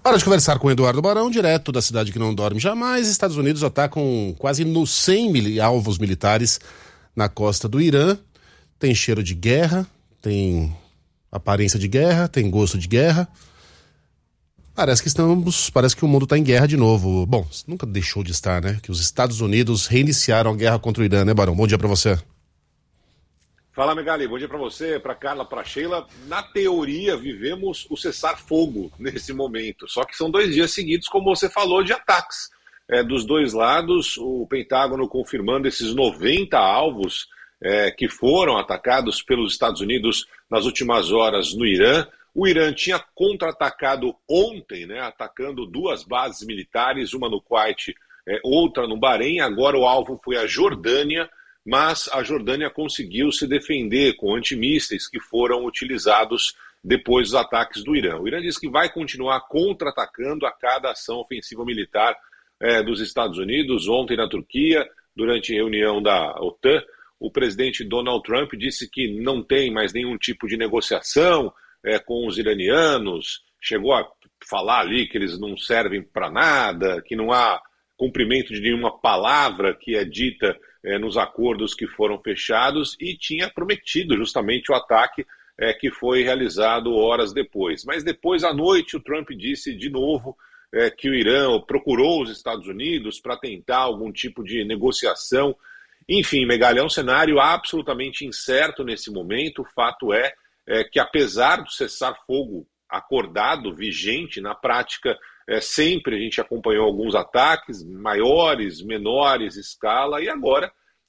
Hora de conversar com Eduardo Barão, direto da cidade que não dorme jamais. Estados Unidos atacam quase nos 100 alvos militares na costa do Irã. Tem cheiro de guerra, tem aparência de guerra, tem gosto de guerra. Parece que o mundo está em guerra de novo. Bom, nunca deixou de estar, né? Que os Estados Unidos reiniciaram a guerra contra o Irã, né, Barão? Bom dia para você. Fala, Megali, bom dia para você, para Carla, para Sheila. Na teoria, vivemos o cessar-fogo nesse momento, só que são 2 dias seguidos, como você falou, de ataques dos dois lados. O Pentágono confirmando esses 90 alvos que foram atacados pelos Estados Unidos nas últimas horas no Irã. O Irã tinha contra-atacado ontem, né, atacando 2 bases militares, uma no Kuwait, outra no Bahrein. Agora o alvo foi a Jordânia, mas a Jordânia conseguiu se defender com antimísseis que foram utilizados depois dos ataques do Irã. O Irã diz que vai continuar contra-atacando a cada ação ofensiva militar dos Estados Unidos. Ontem na Turquia, durante a reunião da OTAN, o presidente Donald Trump disse que não tem mais nenhum tipo de negociação com os iranianos, chegou a falar ali que eles não servem para nada, que não há cumprimento de nenhuma palavra que é dita nos acordos que foram fechados, e tinha prometido justamente o ataque que foi realizado horas depois. Mas depois à noite o Trump disse de novo que o Irã procurou os Estados Unidos para tentar algum tipo de negociação. Enfim, Megali, é um cenário absolutamente incerto nesse momento. O fato é que apesar do cessar-fogo acordado, vigente, na prática, sempre a gente acompanhou alguns ataques, maiores, menores escala, e agora